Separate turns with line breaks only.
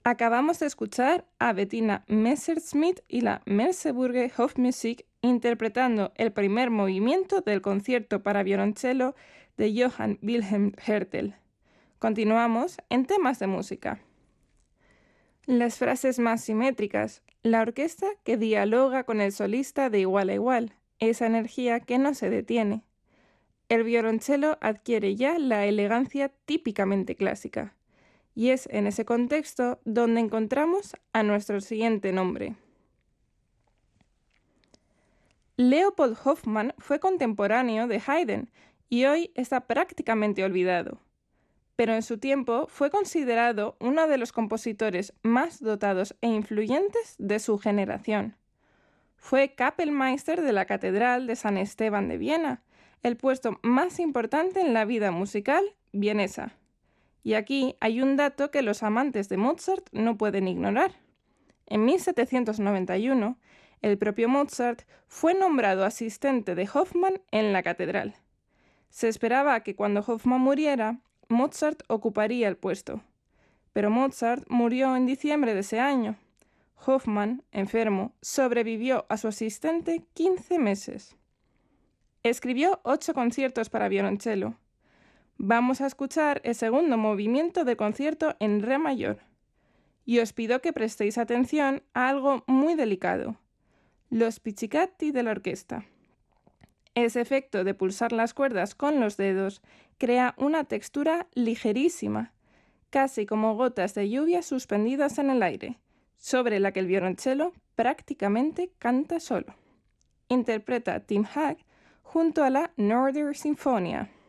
Acabamos de escuchar a Bettina Messerschmidt y la Merseburger Hofmusik interpretando el primer movimiento del concierto para violonchelo de Johann Wilhelm Hertel. Continuamos en temas de música. Las frases más simétricas, la orquesta que dialoga con el solista de igual a igual, esa energía que no se detiene. El violonchelo adquiere ya la elegancia típicamente clásica. Y es en ese contexto donde encontramos a nuestro siguiente nombre. Leopold Hofmann fue contemporáneo de Haydn y hoy está prácticamente olvidado, pero en su tiempo fue considerado uno de los compositores más dotados e influyentes de su generación. Fue Kapellmeister de la Catedral de San Esteban de Viena, el puesto más importante en la vida musical vienesa. Y aquí hay un dato que los amantes de Mozart no pueden ignorar. En 1791, el propio Mozart fue nombrado asistente de Hofmann en la catedral. Se esperaba que cuando Hofmann muriera, Mozart ocuparía el puesto. Pero Mozart murió en diciembre de ese año. Hofmann, enfermo, sobrevivió a su asistente 15 meses. Escribió 8 conciertos para violonchelo. Vamos a escuchar el segundo movimiento del concierto en re mayor. Y os pido que prestéis atención a algo muy delicado: los pizzicati de la orquesta. Ese efecto de pulsar las cuerdas con los dedos crea una textura ligerísima, casi como gotas de lluvia suspendidas en el aire, sobre la que el violonchelo prácticamente canta solo. Interpreta Tim Hag junto a la Northern Sinfonia.